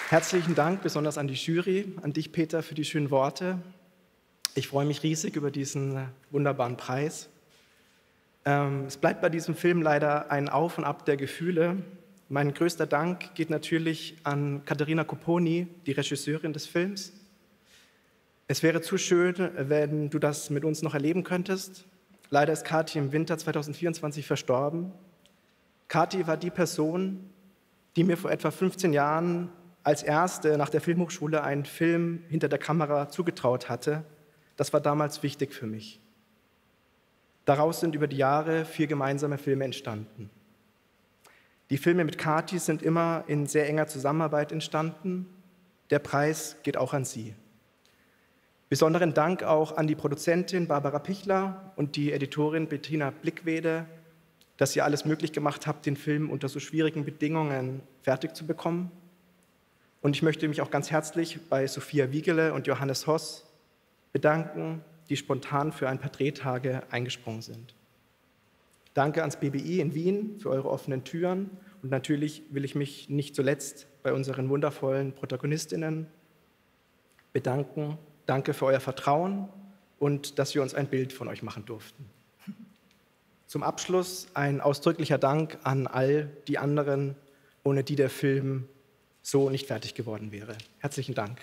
Herzlichen Dank besonders an die Jury, an dich, Peter, für die schönen Worte. Ich freue mich riesig über diesen wunderbaren Preis. Es bleibt bei diesem Film leider ein Auf und Ab der Gefühle. Mein größter Dank geht natürlich an Caterina Copponi, die Regisseurin des Films. Es wäre zu schön, wenn du das mit uns noch erleben könntest. Leider ist Kathi im Winter 2024 verstorben. Kathi war die Person, die mir vor etwa 15 Jahren als erste nach der Filmhochschule einen Film hinter der Kamera zugetraut hatte. Das war damals wichtig für mich. Daraus sind über die Jahre 4 gemeinsame Filme entstanden. Die Filme mit Kathi sind immer in sehr enger Zusammenarbeit entstanden. Der Preis geht auch an sie. Besonderen Dank auch an die Produzentin Barbara Pichler und die Editorin Bettina Blickwede, dass ihr alles möglich gemacht habt, den Film unter so schwierigen Bedingungen fertig zu bekommen. Und ich möchte mich auch ganz herzlich bei Sophia Wiegele und Johannes Hoss bedanken, die spontan für ein paar Drehtage eingesprungen sind. Danke ans BBI in Wien für eure offenen Türen und natürlich will ich mich nicht zuletzt bei unseren wundervollen Protagonistinnen bedanken. Danke für euer Vertrauen und dass wir uns ein Bild von euch machen durften. Zum Abschluss ein ausdrücklicher Dank an all die anderen, ohne die der Film so nicht fertig geworden wäre. Herzlichen Dank.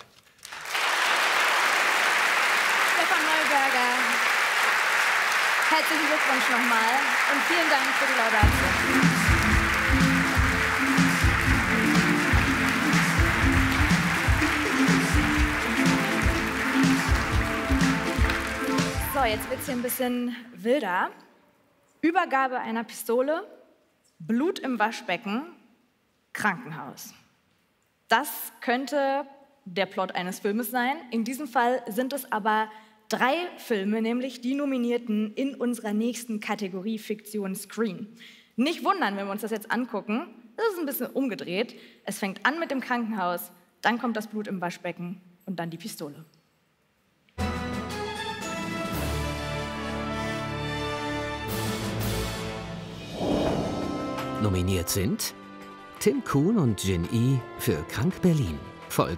Stefan Neuberger, herzlichen Glückwunsch nochmal und vielen Dank für die Laudatio. So, jetzt wird es hier ein bisschen wilder. Übergabe einer Pistole, Blut im Waschbecken, Krankenhaus. Das könnte der Plot eines Filmes sein. In diesem Fall sind es aber 3 Filme, nämlich die Nominierten in unserer nächsten Kategorie Fiktion Screen. Nicht wundern, wenn wir uns das jetzt angucken. Das ist ein bisschen umgedreht. Es fängt an mit dem Krankenhaus, dann kommt das Blut im Waschbecken und dann die Pistole. Nominiert sind Tim Kuhn und Jin Yi für Krank Berlin, Folge